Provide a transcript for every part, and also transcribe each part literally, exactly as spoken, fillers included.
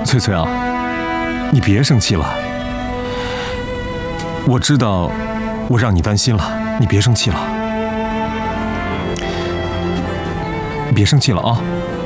翠翠啊，你别生气了。我知道我让你担心了，你别生气了，别生气了啊。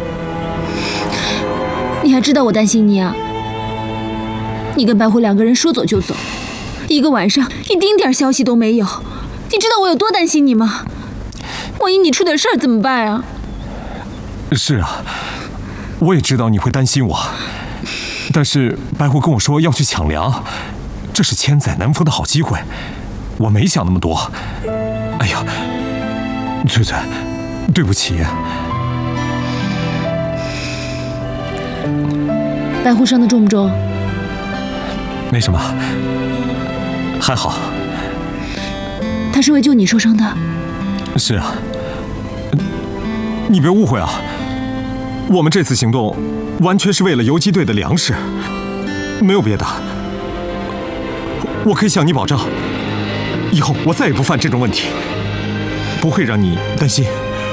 你还知道我担心你啊？你跟白虎两个人说走就走，一个晚上一丁点消息都没有，你知道我有多担心你吗？万一你出点事儿怎么办啊？ 是啊，我也知道你会担心我，但是白虎跟我说要去抢粮，这是千载难逢的好机会，我没想那么多。哎呀，翠翠，对不起。 白虎伤得重不重？ 没什么，还好。 他是为救你受伤的？ 是啊，你别误会啊，我们这次行动完全是为了游击队的粮食，没有别的。我可以向你保证，以后我再也不犯这种问题，不会让你担心。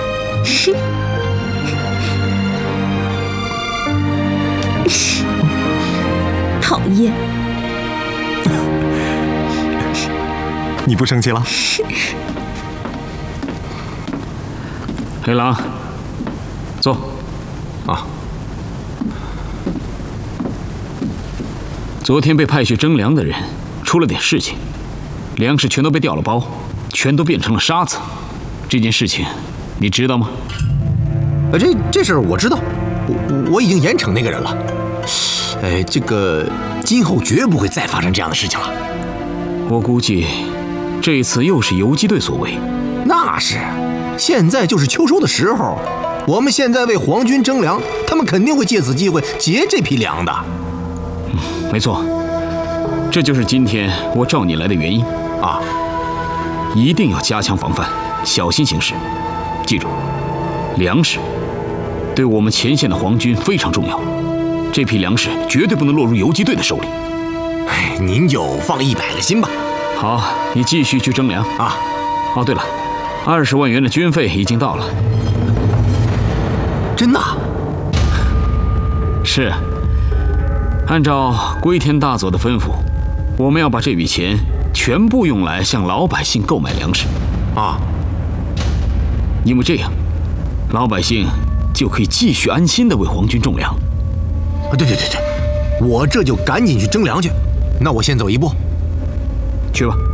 讨厌。 你不生气了？ 黑狼，坐。啊。昨天被派去征粮的人出了点事情，粮食全都被调了包，全都变成了沙子。这件事情你知道吗？ 呃，这这事儿我知道，我我已经严惩那个人了。哎，这个今后绝不会再发生这样的事情了。 我估计这一次又是游击队所为。 那是，现在就是秋收的时候，我们现在为皇军征粮，他们肯定会借此机会劫这批粮的。 嗯，没错，这就是今天我召你来的原因啊！ 一定要加强防范，小心行事。记住，粮食对我们前线的皇军非常重要，这批粮食绝对不能落入游击队的手里。 哎，您就放一百个心吧。 好，你继续去征粮啊。 哦，对了，二十万元的军费已经到了。 真的？ 是。按照龟田大佐的吩咐，我们要把这笔钱全部用来向老百姓购买粮食。 啊。 因为这样，老百姓就可以继续安心地为皇军种粮。 啊，对对对对，我这就赶紧去征粮去。那我先走一步。 去吧。